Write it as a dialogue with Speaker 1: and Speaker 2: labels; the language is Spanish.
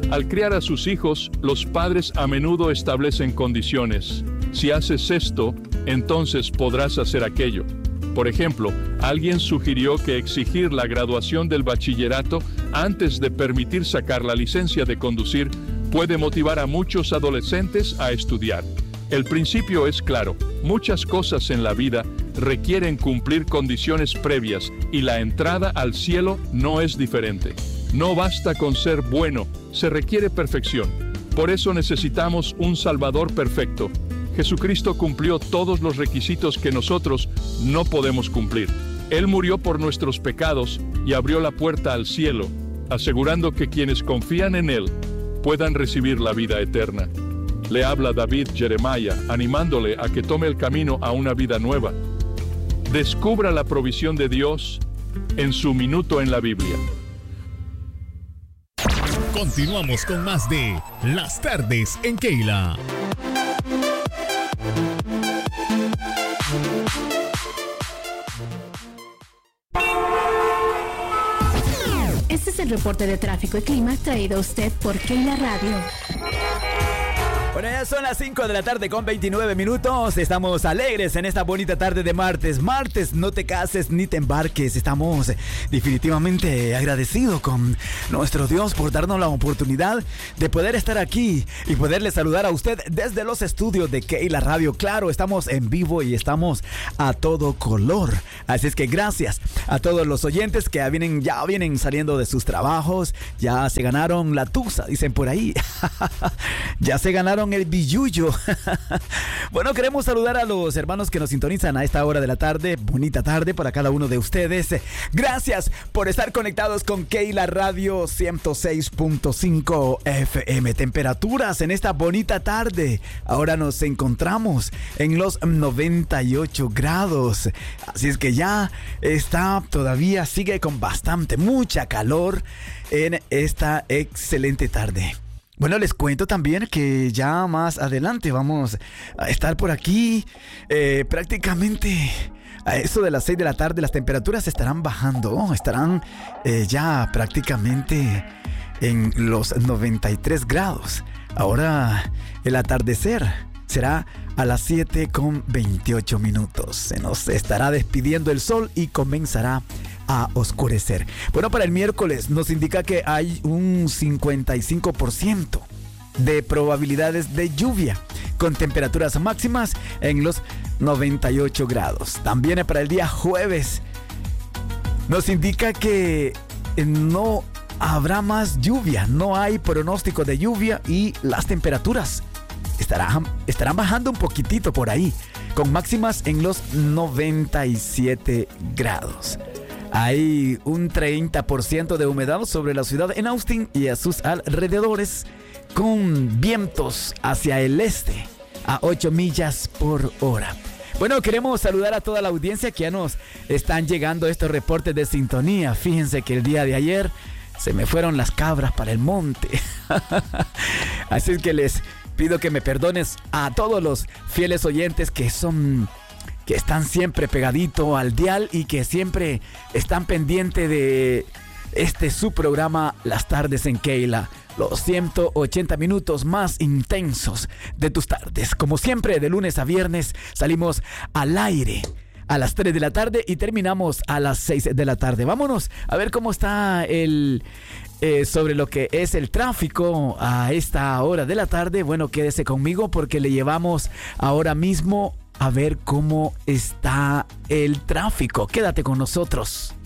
Speaker 1: Al criar a sus hijos, los padres a menudo establecen condiciones. Si haces esto, entonces podrás hacer aquello. Por ejemplo, alguien sugirió que exigir la graduación del bachillerato antes de permitir sacar la licencia de conducir puede motivar a muchos adolescentes a estudiar. El principio es claro: muchas cosas en la vida requieren cumplir condiciones previas y la entrada al cielo no es diferente. No basta con ser bueno, se requiere perfección. Por eso necesitamos un Salvador perfecto. Jesucristo cumplió todos los requisitos que nosotros no podemos cumplir. Él murió por nuestros pecados y abrió la puerta al cielo, asegurando que quienes confían en Él puedan recibir la vida eterna. Le habla David Jeremiah, animándole a que tome el camino a una vida nueva. Descubra la provisión de Dios en su minuto en la Biblia.
Speaker 2: Continuamos con más de Las Tardes en Keila.
Speaker 3: Este es el reporte de tráfico y clima traído a usted por Keila Radio.
Speaker 4: Bueno, ya son las 5 de la tarde con 29 minutos. Estamos alegres en esta bonita tarde de martes. Martes, no te cases ni te embarques. Estamos definitivamente agradecidos con nuestro Dios por darnos la oportunidad de poder estar aquí y poderle saludar a usted desde los estudios de Keila Radio. Claro, estamos en vivo y estamos a todo color. Así es que gracias a todos los oyentes que ya vienen saliendo de sus trabajos. Ya se ganaron la tusa, dicen por ahí. Ya se ganaron el billuyo. Bueno, queremos saludar a los hermanos que nos sintonizan a esta hora de la tarde. Bonita tarde para cada uno de ustedes. Gracias por estar conectados con Keila Radio 106.5 FM. Temperaturas en esta bonita tarde. Ahora nos encontramos en los 98 grados. Así es que ya todavía sigue con mucha calor en esta excelente tarde. Bueno, les cuento también que ya más adelante vamos a estar por aquí prácticamente a eso de las 6 de la tarde. Las temperaturas estarán bajando, estarán ya prácticamente en los 93 grados. Ahora el atardecer será a las 7:28. Se nos estará despidiendo el sol y comenzará a oscurecer. Bueno, para el miércoles nos indica que hay un 55% de probabilidades de lluvia, con temperaturas máximas en los 98 grados. También para el día jueves nos indica que no habrá más lluvia, no hay pronóstico de lluvia y las temperaturas estarán bajando un poquitito por ahí, con máximas en los 97 grados. Hay un 30% de humedad sobre la ciudad en Austin y a sus alrededores, con vientos hacia el este a 8 millas por hora. Bueno, queremos saludar a toda la audiencia que ya nos están llegando estos reportes de sintonía. Fíjense que el día de ayer se me fueron las cabras para el monte. Así es que les pido que me perdones a todos los fieles oyentes que están siempre pegadito al dial y que siempre están pendientes de su programa Las Tardes en Keila. Los 180 minutos más intensos de tus tardes. Como siempre, de lunes a viernes salimos al aire a las 3 de la tarde y terminamos a las 6 de la tarde. Vámonos a ver cómo está sobre lo que es el tráfico a esta hora de la tarde. Bueno, quédese conmigo porque le llevamos ahora mismo a ver cómo está el tráfico. Quédate con nosotros.